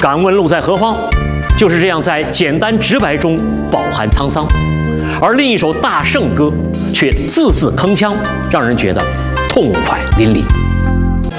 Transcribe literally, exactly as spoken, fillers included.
敢问路在何方，就是这样在简单直白中饱含沧桑。而另一首大圣歌却字字铿锵，让人觉得痛快淋漓。